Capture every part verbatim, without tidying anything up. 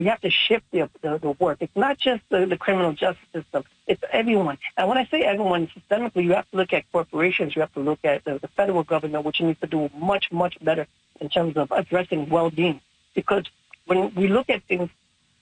You have to shift the, the, the work. It's not just the, the criminal justice system. It's everyone. And when I say everyone, systemically, you have to look at corporations. You have to look at the, the federal government, which needs to do much, much better in terms of addressing well-being. Because when we look at things,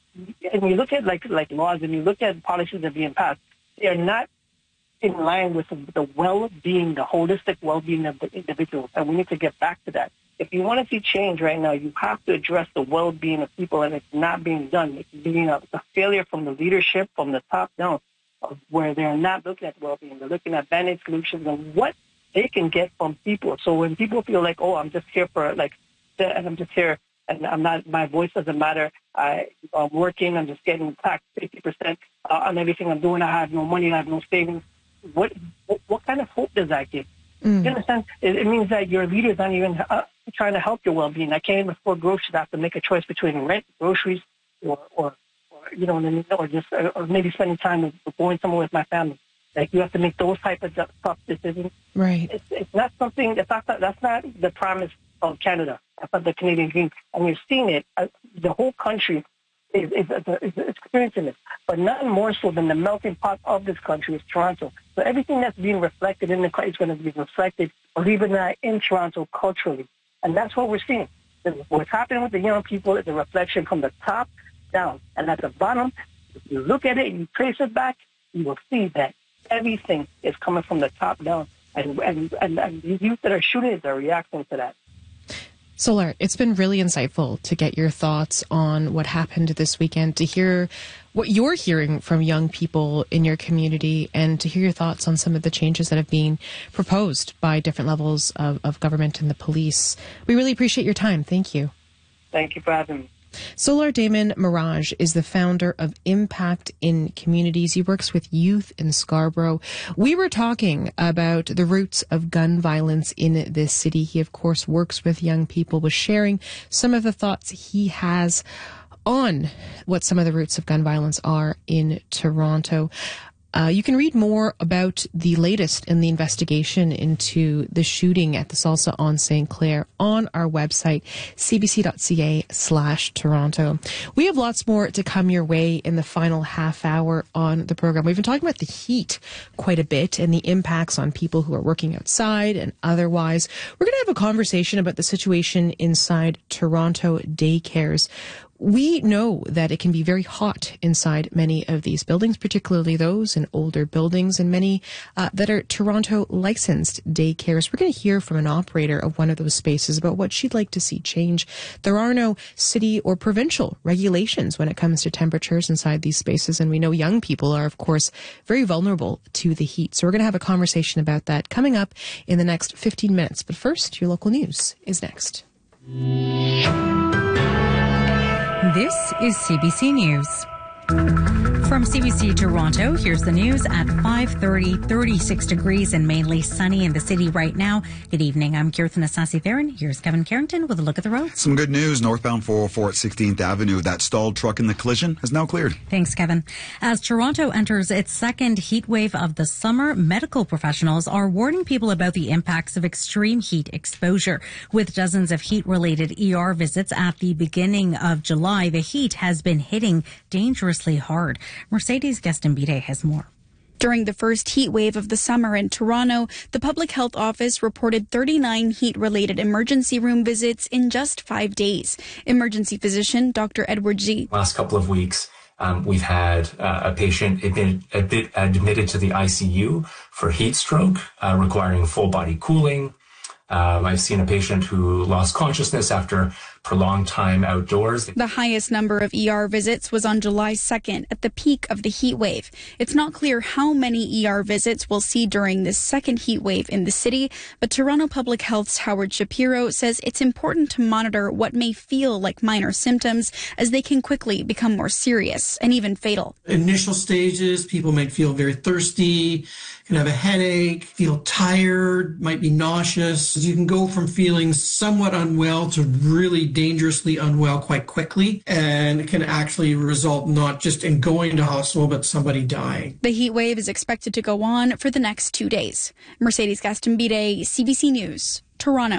and we look at like like laws, and you look at policies that are being passed, they are not in line with the well-being, the holistic well-being of the individual. And we need to get back to that. If you want to see change right now, you have to address the well-being of people, and it's not being done. It's being a, a failure from the leadership, from the top down, of where they're not looking at well-being. They're looking at band-aid solutions and what they can get from people. So when people feel like, oh, I'm just here for, like, and I'm just here, and I'm not, my voice doesn't matter. I, I'm working, I'm just getting taxed fifty percent uh, on everything I'm doing. I have no money, I have no savings. What, what, what kind of hope does that give? Mm. You understand? It, it means that your leader's not even uh, trying to help your well-being. I can't even afford groceries. I have to make a choice between rent, groceries, or, or, or you know, or just, or maybe spending time with, going somewhere with my family. Like, you have to make those type of tough decisions. Right. It's, it's not something, that's not, that's not the promise of Canada. That's not the Canadian dream. And we've seen it. Uh, the whole country is, is, is, is experiencing it. But none more so than the melting pot of this country is Toronto. So everything that's being reflected in the country is going to be reflected, believe it or not, in Toronto culturally. And that's what we're seeing. What's happening with the young people is a reflection from the top down. And at the bottom, if you look at it and you trace it back, you will see that everything is coming from the top down. And, and, and, and the youth that are shooting it are reacting to that. Solar, it's been really insightful to get your thoughts on what happened this weekend, to hear what you're hearing from young people in your community, and to hear your thoughts on some of the changes that have been proposed by different levels of, of government and the police. We really appreciate your time. Thank you. Thank you for having me. Solar Damon Mirage is the founder of Impact in Communities. He works with youth in Scarborough. We were talking about the roots of gun violence in this city. He, of course, works with young people, was sharing some of the thoughts he has on what some of the roots of gun violence are in Toronto. Uh, you can read more about the latest in the investigation into the shooting at the Salsa on Saint Clair on our website, cbc.ca slash Toronto. We have lots more to come your way in the final half hour on the program. We've been talking about the heat quite a bit and the impacts on people who are working outside and otherwise. We're going to have a conversation about the situation inside Toronto daycares. We know that it can be very hot inside many of these buildings, particularly those in older buildings, and many uh, that are Toronto licensed daycares. We're going to hear from an operator of one of those spaces about what she'd like to see change. There are no city or provincial regulations when it comes to temperatures inside these spaces, and we know young people are, of course, very vulnerable to the heat. So we're going to have a conversation about that coming up in the next fifteen minutes. But first, your local news is next. This is C B C News. From C B C Toronto, here's the news at five thirty, thirty-six degrees and mainly sunny in the city right now. Good evening. I'm Kirtan Asasi-Theron. Here's Kevin Carrington with a look at the roads. Some good news. Northbound four oh four at sixteenth Avenue. That stalled truck in the collision has now cleared. Thanks, Kevin. As Toronto enters its second heat wave of the summer, medical professionals are warning people about the impacts of extreme heat exposure. With dozens of heat-related E R visits at the beginning of July, the heat has been hitting dangerously hard. Mercedes Gastambide has more. During the first heat wave of the summer in Toronto, the Public Health Office reported thirty-nine heat-related emergency room visits in just five days. Emergency physician Doctor Edward G. Last couple of weeks, um, we've had uh, a patient admitted, a bit admitted to the I C U for heat stroke, uh, requiring full-body cooling. Um, I've seen a patient who lost consciousness after prolonged time outdoors. The highest number of E R visits was on July second at the peak of the heat wave. It's not clear how many E R visits we'll see during this second heat wave in the city, but Toronto Public Health's Howard Shapiro says it's important to monitor what may feel like minor symptoms, as they can quickly become more serious and even fatal. Initial stages, people might feel very thirsty, can have a headache, feel tired, might be nauseous. You can go from feeling somewhat unwell to really dangerously unwell quite quickly, and it can actually result not just in going to hospital, but somebody dying. The heat wave is expected to go on for the next two days. Mercedes Gastambide, C B C News, Toronto.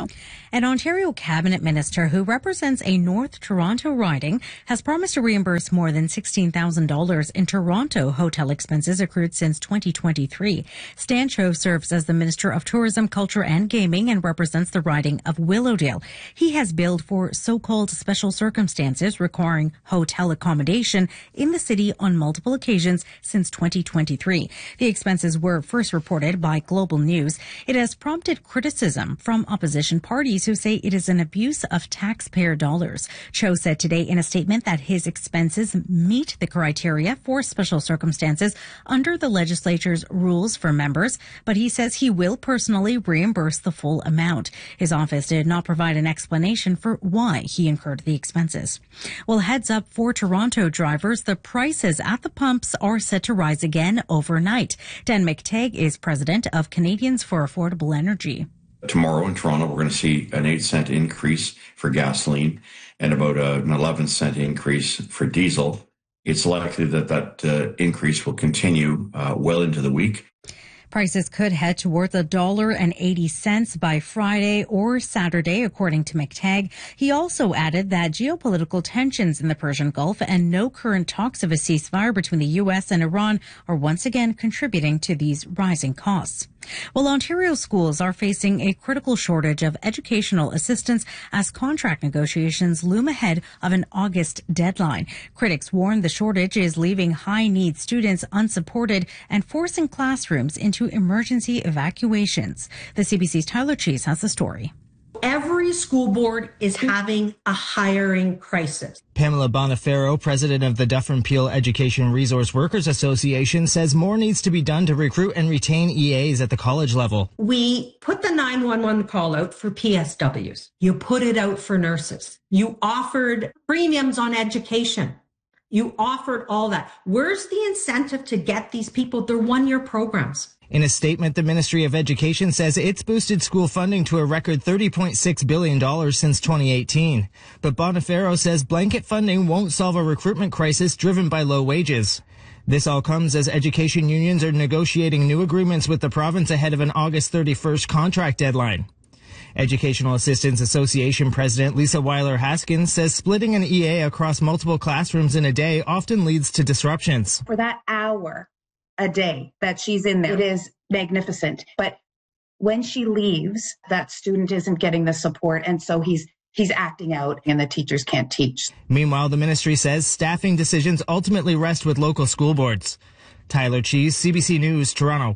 An Ontario cabinet minister who represents a North Toronto riding has promised to reimburse more than sixteen thousand dollars in Toronto hotel expenses accrued since twenty twenty-three. Stan Cho serves as the Minister of Tourism, Culture and Gaming and represents the riding of Willowdale. He has billed for so-called special circumstances requiring hotel accommodation in the city on multiple occasions since twenty twenty-three. The expenses were first reported by Global News. It has prompted criticism from opposition parties who say it is an abuse of taxpayer dollars. Cho said today in a statement that his expenses meet the criteria for special circumstances under the legislature's rules for members, but he says he will personally reimburse the full amount. His office did not provide an explanation for why he incurred the expenses. Well, heads up for Toronto drivers, the prices at the pumps are set to rise again overnight. Dan McTagg is president of Canadians for Affordable Energy. Tomorrow in Toronto, we're going to see an eight cent increase for gasoline and about an eleven cent increase for diesel. It's likely that that uh, increase will continue uh, well into the week. Prices could head towards a dollar and eighty cents by Friday or Saturday, according to McTagg. He also added that geopolitical tensions in the Persian Gulf and no current talks of a ceasefire between the U S and Iran are once again contributing to these rising costs. Well, Ontario schools are facing a critical shortage of educational assistants as contract negotiations loom ahead of an August deadline. Critics warn the shortage is leaving high-need students unsupported and forcing classrooms into emergency evacuations. The C B C's Tyler Cheese has the story. Every school board is having a hiring crisis. Pamela Bonifero, president of the Dufferin Peel Education Resource Workers Association, says more needs to be done to recruit and retain E As at the college level. We put the nine one one call out for P S Ws. You put it out for nurses. You offered premiums on education. You offered all that. Where's the incentive to get these people? They're one-year programs. In a statement, the Ministry of Education says it's boosted school funding to a record thirty point six billion dollars since twenty eighteen. But Bonifero says blanket funding won't solve a recruitment crisis driven by low wages. This all comes as education unions are negotiating new agreements with the province ahead of an August thirty-first contract deadline. Educational Assistants Association President Lisa Weiler-Haskins says splitting an E A across multiple classrooms in a day often leads to disruptions. For that hour a day that she's in there, it is magnificent. But when she leaves, that student isn't getting the support, and so he's he's acting out and the teachers can't teach. Meanwhile, the ministry says staffing decisions ultimately rest with local school boards. Tyler Cheese, C B C News, Toronto.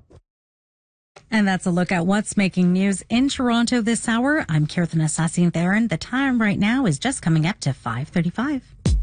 And that's a look at what's making news in Toronto this hour. I'm Kirthana Sassin-Theron. The time right now is just coming up to five thirty-five.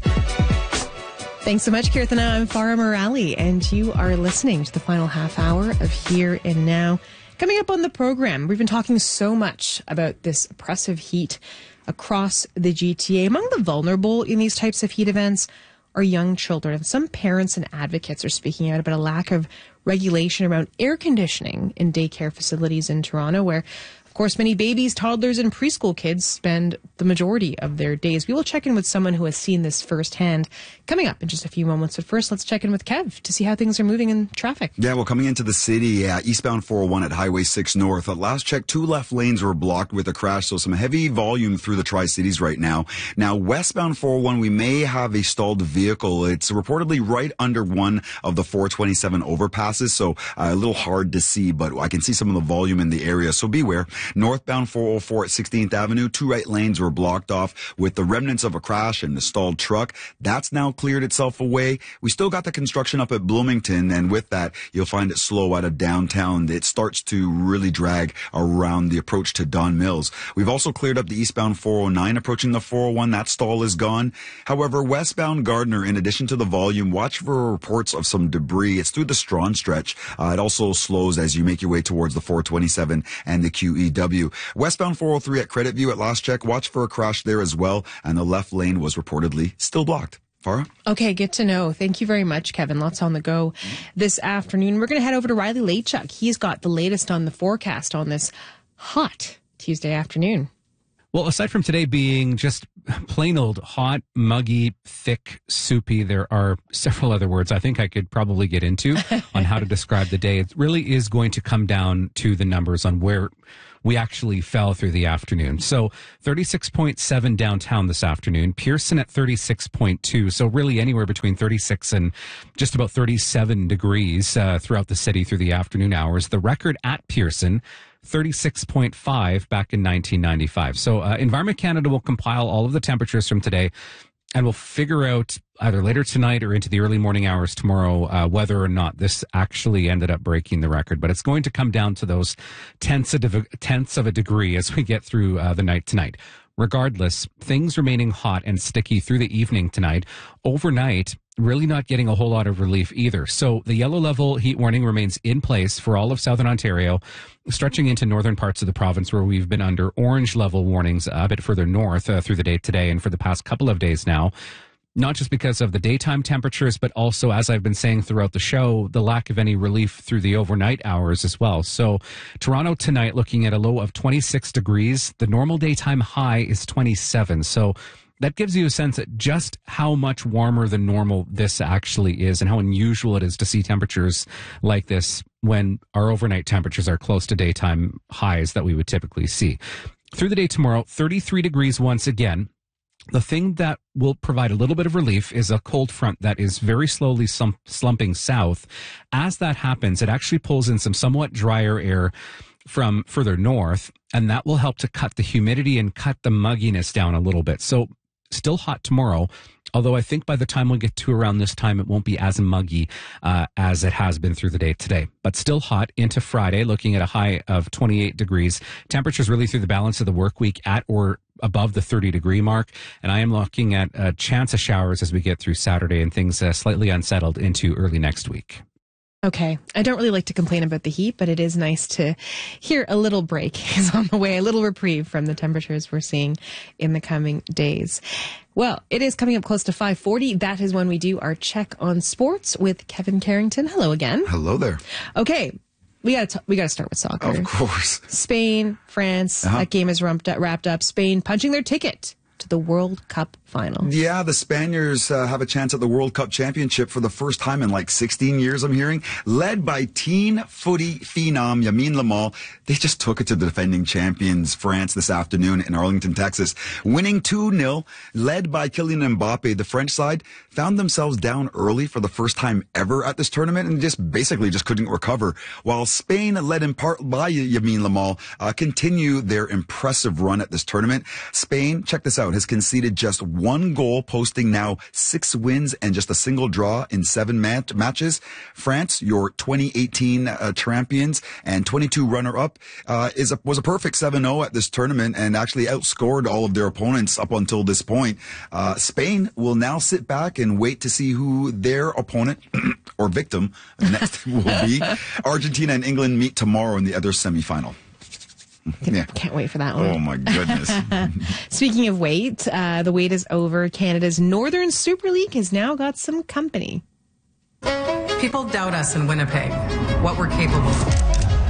Thanks so much, Kirthana. I'm Farah Morali, and you are listening to the final half hour of Here and Now. Coming up on the program, we've been talking so much about this oppressive heat across the G T A. Among the vulnerable in these types of heat events are young children. Some parents and advocates are speaking out about a lack of regulation around air conditioning in daycare facilities in Toronto, where, of course, many babies, toddlers, and preschool kids spend the majority of their days. We will check in with someone who has seen this firsthand coming up in just a few moments. But first, let's check in with Kev to see how things are moving in traffic. Yeah, well, coming into the city, uh, eastbound four oh one at Highway six North. At last check, two left lanes were blocked with a crash, so some heavy volume through the Tri-Cities right now. Now, westbound four oh one, we may have a stalled vehicle. It's reportedly right under one of the four twenty-seven overpasses, so uh, a little hard to see, but I can see some of the volume in the area, so beware. Northbound four oh four at sixteenth Avenue, two right lanes were blocked off with the remnants of a crash and the stalled truck. That's now cleared itself away. We still got the construction up at Bloomington, and with that, you'll find it slow out of downtown. It starts to really drag around the approach to Don Mills. We've also cleared up the eastbound four oh nine approaching the four oh one. That stall is gone. However, westbound Gardner, in addition to the volume, watch for reports of some debris. It's through the Strawn stretch. Uh, it also slows as you make your way towards the four twenty-seven and the Q E W. Westbound four oh three at Credit View at last check, watch for a crash there as well, and the left lane was reportedly still blocked. Farah? Okay, good to know. Thank you very much, Kevin. Lots on the go this afternoon. We're going to head over to Riley Lachuk. He's got the latest on the forecast on this hot Tuesday afternoon. Well, aside from today being just plain old hot, muggy, thick, soupy, there are several other words I think I could probably get into on how to describe the day. It really is going to come down to the numbers on where we actually fell through the afternoon. So thirty-six point seven downtown this afternoon, Pearson at thirty-six point two. So really anywhere between thirty-six and just about thirty-seven degrees uh, throughout the city through the afternoon hours. The record at Pearson, thirty-six point five back in nineteen ninety-five. So uh, Environment Canada will compile all of the temperatures from today, and we'll figure out either later tonight or into the early morning hours tomorrow uh, whether or not this actually ended up breaking the record. But it's going to come down to those tenths of, tenths of a degree as we get through uh, the night tonight. Regardless, things remaining hot and sticky through the evening tonight. Overnight, really not getting a whole lot of relief either. So the yellow level heat warning remains in place for all of southern Ontario, stretching into northern parts of the province where we've been under orange level warnings a bit further north uh, through the day today and for the past couple of days now. Not just because of the daytime temperatures, but also, as I've been saying throughout the show, the lack of any relief through the overnight hours as well. So Toronto tonight looking at a low of twenty-six degrees. The normal daytime high is twenty-seven. So that gives you a sense of just how much warmer than normal this actually is and how unusual it is to see temperatures like this when our overnight temperatures are close to daytime highs that we would typically see. Through the day tomorrow, thirty-three degrees once again. The thing that will provide a little bit of relief is a cold front that is very slowly slump, slumping south. As that happens, it actually pulls in some somewhat drier air from further north, and that will help to cut the humidity and cut the mugginess down a little bit. So still hot tomorrow, although I think by the time we get to around this time, it won't be as muggy uh, as it has been through the day today. But still hot into Friday, looking at a high of twenty-eight degrees. Temperatures really through the balance of the work week at or above the thirty degree mark. And I am looking at a chance of showers as we get through Saturday and things uh, slightly unsettled into early next week. Okay. I don't really like to complain about the heat, but it is nice to hear a little break is on the way, a little reprieve from the temperatures we're seeing in the coming days. Well, it is coming up close to five forty. That is when we do our check on sports with Kevin Carrington. Hello again. Hello there. Okay. We got to we got to start with soccer. Of course. Spain, France. Uh-huh. That game is wrapped up, wrapped up. Spain punching their ticket to the World Cup final. Yeah, the Spaniards uh, have a chance at the World Cup Championship for the first time in like sixteen years, I'm hearing. Led by teen footy phenom Lamine Yamal. They just took it to the defending champions, France, this afternoon in Arlington, Texas. Winning two nil, led by Kylian Mbappe. The French side found themselves down early for the first time ever at this tournament and just basically just couldn't recover. While Spain, led in part by Lamine Yamal, uh, continue their impressive run at this tournament. Spain, check this out, has conceded just one goal, posting now six wins and just a single draw in seven mat- matches. France, your twenty eighteen uh, champions and twenty-two runner-up, uh, is a, was a perfect seven oh at this tournament and actually outscored all of their opponents up until this point. Uh, Spain will now sit back and wait to see who their opponent or victim next will be. Argentina and England meet tomorrow in the other semifinal. Yeah. Can't wait for that one. Oh, my goodness. Speaking of wait, uh, the wait is over. Canada's Northern Super League has now got some company. People doubt us in Winnipeg, what we're capable of.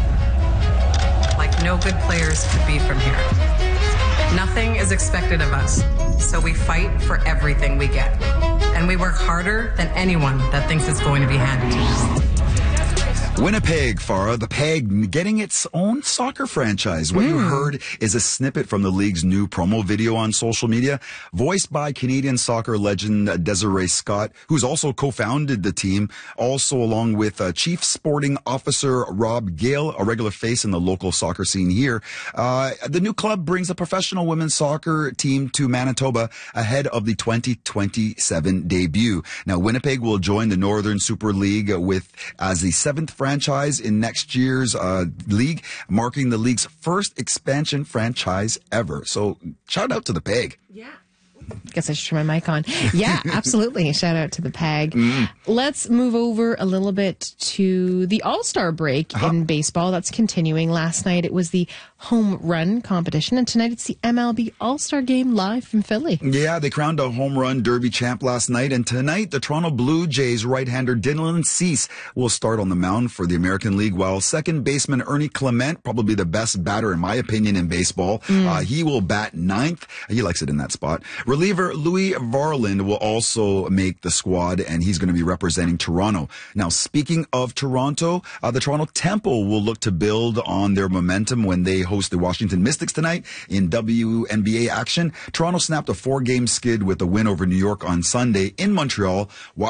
Like no good players could be from here. Nothing is expected of us, so we fight for everything we get. And we work harder than anyone that thinks it's going to be handed to us. Winnipeg, Farah, the Peg, getting its own soccer franchise. What mm. you heard is a snippet from the league's new promo video on social media, voiced by Canadian soccer legend Desiree Scott, who's also co-founded the team, also along with uh, Chief Sporting Officer Rob Gale, a regular face in the local soccer scene here. Uh, the new club brings a professional women's soccer team to Manitoba ahead of the twenty twenty-seven debut. Now, Winnipeg will join the Northern Super League with as the seventh franchise in next year's uh, league, marking the league's first expansion franchise ever. So shout out to the Peg. Yeah. Guess I should turn my mic on. Yeah, absolutely. Shout out to the Peg. Mm. Let's move over a little bit to the All-Star break uh-huh. in baseball. That's continuing. Last night it was the home run competition, and tonight it's the M L B All-Star game live from Philly. Yeah, they crowned a home run derby champ last night, and tonight the Toronto Blue Jays right-hander Dylan Cease will start on the mound for the American League, while second baseman Ernie Clement, probably the best batter in my opinion in baseball, mm. uh, he will bat ninth. He likes it in that spot. Reliever Louis Varland will also make the squad, and he's going to be representing Toronto. Now, speaking of Toronto, uh, the Toronto Temple will look to build on their momentum when they host the Washington Mystics tonight in W N B A action. Toronto snapped a four-game skid with a win over New York on Sunday in Montreal.